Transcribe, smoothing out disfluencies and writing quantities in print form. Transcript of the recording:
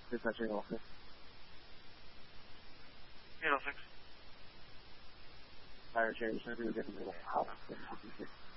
Dispatching office. 806. Fire change, 7 hop, 66.